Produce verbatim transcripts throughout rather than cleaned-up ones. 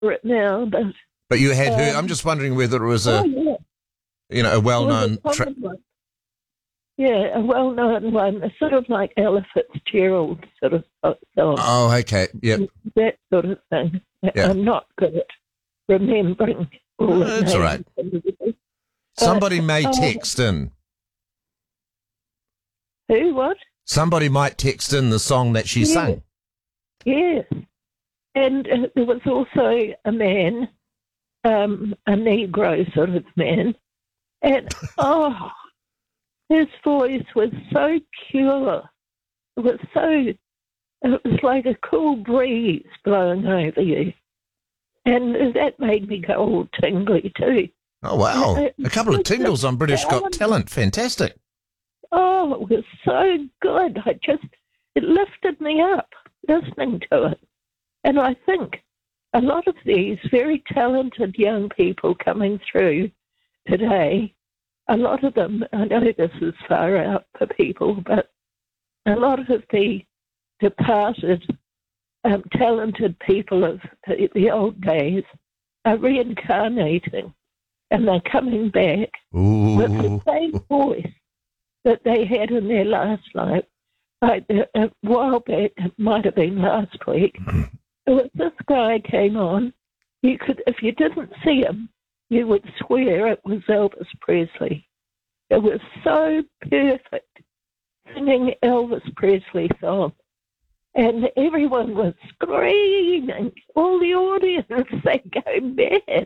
remember it now, but... But you had um, heard, I'm just wondering whether it was a, oh, yeah. you know, a well-known... Well, Tra- yeah, a well-known one, a sort of like Ella Fitzgerald sort of song. oh, okay, yeah. That sort of thing. Yeah. I'm not good at remembering all No, the that's names. all right. But, Somebody may uh, text in. Who, what? Somebody might text in the song that she Yeah. sang. Yes. And uh, there was also a man, um, a Negro sort of man, and oh, his voice was so pure. It was so, it was like a cool breeze blowing over you. And that made me go all tingly too. Oh, wow. Uh, A couple of tingles on British Got Talent. Fantastic. Oh, it was so good. I just, it lifted me up listening to it. And I think a lot of these very talented young people coming through today, a lot of them, I know this is far out for people, but a lot of the departed um, talented people of the, the old days are reincarnating, and they're coming back Ooh. with the same voice that they had in their last life. Like a, a while back, it might have been last week, there was this guy came on. You could, if you didn't see him, you would swear it was Elvis Presley. It was so perfect, singing Elvis Presley songs. And everyone was screaming. All the audience, they go mad.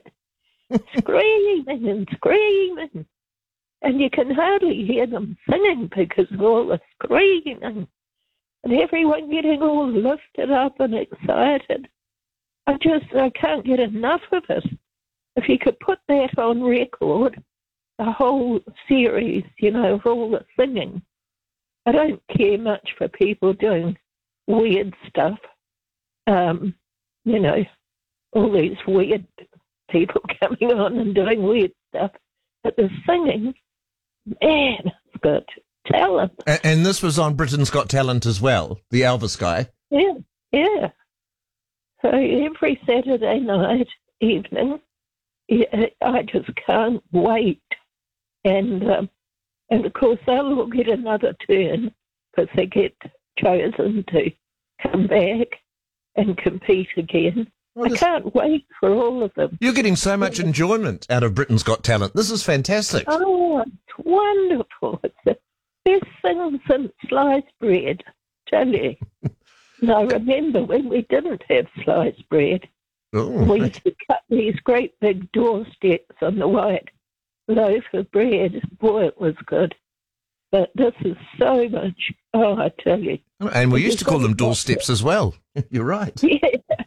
Screaming and screaming. And you can hardly hear them singing because of all the screaming. And everyone getting all lifted up and excited. I just, I can't get enough of it. If you could put that on record, the whole series, you know, of all the singing. I don't care much for people doing weird stuff. Um, you know, all these weird people coming on and doing weird stuff. But the singing, man, it's got talent. And, and this was on Britain's Got Talent as well, the Elvis guy. Yeah, yeah. So every Saturday night, evening, yeah, I just can't wait. And, um, and of course, they'll all get another turn because they get chosen to come back and compete again. Well, I can't wait for all of them. You're getting so much enjoyment out of Britain's Got Talent. This is fantastic. Oh, it's wonderful. It's the best thing since sliced bread, tell you. And I remember when we didn't have sliced bread, Oh, we used to cut these great big doorsteps on the white loaf of bread. Boy, it was good. But this is so much, oh, I tell you. and we used to call them doorsteps as well. You're right. Yeah.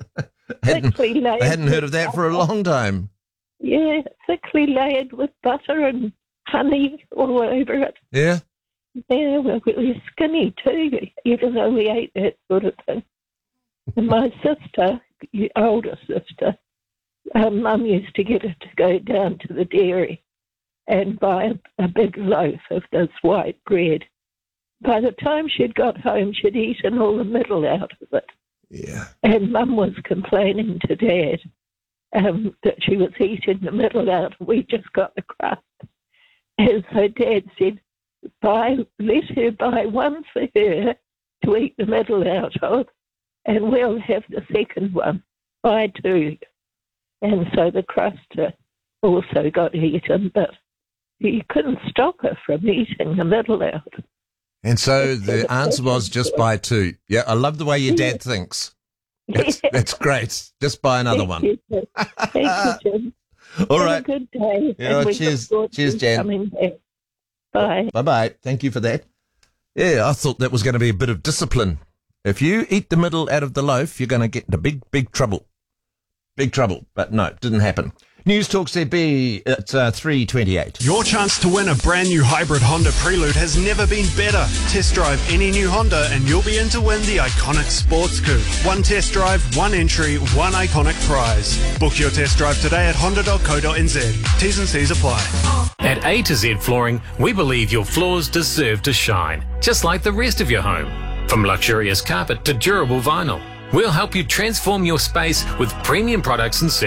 hadn't, thickly laid I hadn't heard of with that for a long time. Yeah, thickly laid with butter and honey all over it. Yeah. Yeah, well, we were skinny too, even though we ate that sort of thing. And my sister, your older sister, her mum used to get her to go down to the dairy and buy a, a big loaf of this white bread. By the time she'd got home, she'd eaten all the middle out of it. Yeah. And Mum was complaining to Dad um, that she was eating the middle out. We just got the crust. And so Dad said, buy, let her buy one for her to eat the middle out of, and we'll have the second one. Buy two. And so the crust uh, also got eaten, but he couldn't stop her from eating the middle out. And so the answer was just buy two. Yeah, I love the way your dad thinks. That's, that's great. Just buy another Thank one. You, Jim. Thank you, Jim. All Have right. a good day. Yeah, and we cheers. look forward Cheers, to Jan. coming back. Bye. Bye-bye. Thank you for that. Yeah, I thought that was going to be a bit of discipline. If you eat the middle out of the loaf, you're going to get into big, big trouble. Big trouble. But no, it didn't happen. News Talk Z B at uh, three twenty-eight. Your chance to win a brand new hybrid Honda Prelude has never been better. Test drive any new Honda and you'll be in to win the iconic Sports Coupe. One test drive, one entry, one iconic prize. Book your test drive today at honda dot co dot n z. T's and C's apply. At A to Z Flooring, we believe your floors deserve to shine, just like the rest of your home. From luxurious carpet to durable vinyl, We'll help you transform your space with premium products and services.